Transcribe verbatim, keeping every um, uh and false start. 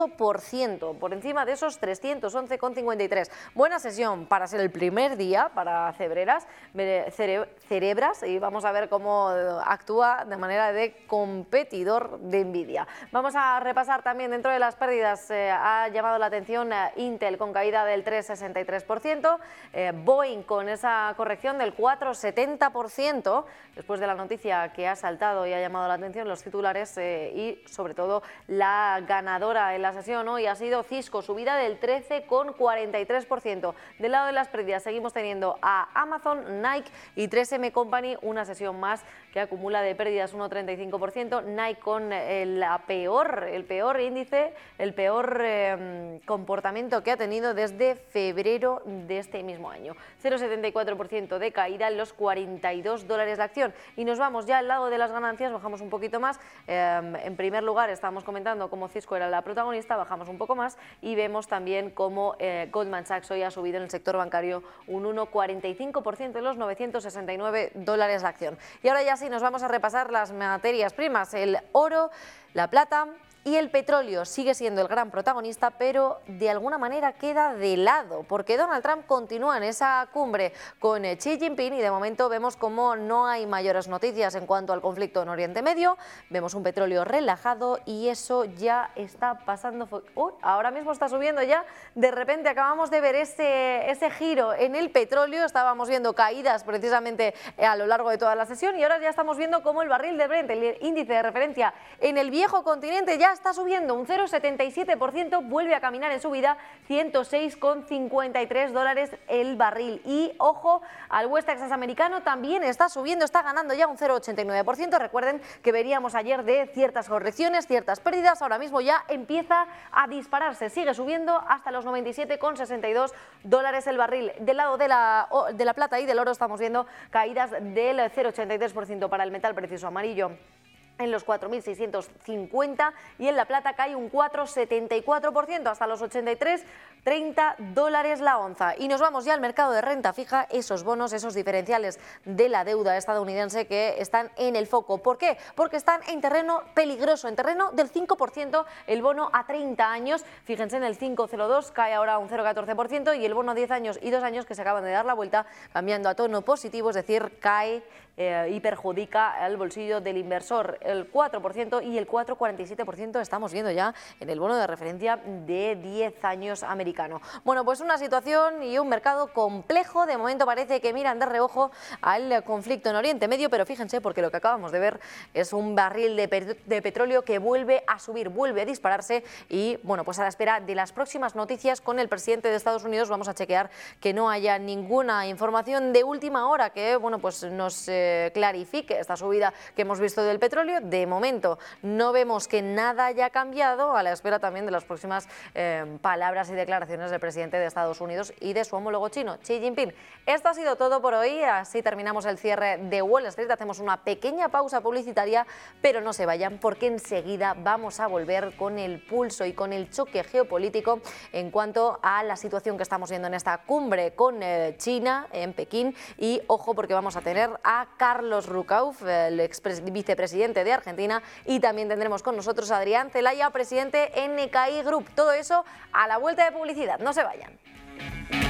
por ciento, por encima de esos trescientos once coma cincuenta y tres. Buena sesión para ser el primer día para Cebreras, cere, Cerebras, y vamos a ver cómo actúa de manera de competidor de Nvidia. Vamos a repasar también dentro de las pérdidas. Eh, ha llamado la atención eh, Intel con caída del tres coma sesenta y tres por ciento, eh, Boeing con esa corrección del cuatro coma setenta por ciento, después de la noticia que ha saltado y ha llamado la atención los titulares eh, y sobre todo la ganadora en la sesión hoy ha sido Cisco, subida del trece coma cuarenta y tres por ciento. Del lado de las pérdidas seguimos teniendo a Amazon, Nike y tres eme Company, una sesión más que acumula de pérdidas un uno coma treinta y cinco por ciento. Nike con el, la peor, el peor índice, el peor eh, comportamiento que ha tenido desde febrero de este mismo año. cero coma setenta y cuatro por ciento de caída en los cuarenta y dos dólares la acción. Y nos vamos ya al lado de las ganancias, bajamos un poquito más. Eh, en primer lugar estábamos comentando cómo Cisco era la protagonista, bajamos un poco más y vemos también cómo eh, Goldman Sachs hoy ha subido en el sector bancario un uno coma cuarenta y cinco por ciento en los novecientos sesenta y nueve dólares la acción. Y ahora ya sí nos vamos a repasar las materias primas, el oro, la plata y el petróleo. Sigue siendo el gran protagonista, pero de alguna manera queda de lado, porque Donald Trump continúa en esa cumbre con Xi Jinping y de momento vemos como no hay mayores noticias en cuanto al conflicto en Oriente Medio. Vemos un petróleo relajado y eso ya está pasando. Uy, ahora mismo está subiendo ya. De repente acabamos de ver ese, ese giro en el petróleo. Estábamos viendo caídas precisamente a lo largo de toda la sesión y ahora ya estamos viendo cómo el barril de Brent, el índice de referencia en el viejo continente, ya está subiendo un cero coma setenta y siete por ciento, vuelve a caminar en subida, ciento seis coma cincuenta y tres dólares el barril. Y ojo, al West Texas americano también está subiendo, está ganando ya un cero coma ochenta y nueve por ciento. Recuerden que veríamos ayer de ciertas correcciones, ciertas pérdidas, ahora mismo ya empieza a dispararse, sigue subiendo hasta los noventa y siete coma sesenta y dos dólares el barril. Del lado de la, de la plata y del oro estamos viendo caídas del cero coma ochenta y tres por ciento para el metal precioso amarillo en los cuatro mil seiscientos cincuenta y en la plata cae un cuatro coma setenta y cuatro por ciento hasta los ochenta y tres coma treinta dólares la onza. Y nos vamos ya al mercado de renta fija, esos bonos, esos diferenciales de la deuda estadounidense que están en el foco. ¿Por qué? Porque están en terreno peligroso, en terreno del cinco por ciento el bono a treinta años, fíjense en el cinco coma cero dos, cae ahora un cero coma catorce por ciento y el bono diez años y dos años que se acaban de dar la vuelta cambiando a tono positivo, es decir, cae eh, y perjudica al bolsillo del inversor. El cuatro por ciento y el cuatro coma cuarenta y siete por ciento estamos viendo ya en el bono de referencia de diez años americano. Bueno, pues una situación y un mercado complejo. De momento parece que miran de reojo al conflicto en Oriente Medio, pero fíjense porque lo que acabamos de ver es un barril de, pe de petróleo que vuelve a subir, vuelve a dispararse y bueno, pues a la espera de las próximas noticias con el presidente de Estados Unidos vamos a chequear que no haya ninguna información de última hora que bueno, pues nos eh, clarifique esta subida que hemos visto del petróleo. De momento no vemos que nada haya cambiado, a la espera también de las próximas eh, palabras y declaraciones del presidente de Estados Unidos y de su homólogo chino, Xi Jinping. Esto ha sido todo por hoy, así terminamos el cierre de Wall Street, hacemos una pequeña pausa publicitaria, pero no se vayan porque enseguida vamos a volver con el pulso y con el choque geopolítico en cuanto a la situación que estamos viendo en esta cumbre con eh, China en Pekín y ojo porque vamos a tener a Carlos Rucauf, el ex vicepresidente de Argentina y también tendremos con nosotros a Adrián Celaya, presidente N K I Group. Todo eso a la vuelta de publicidad, no se vayan.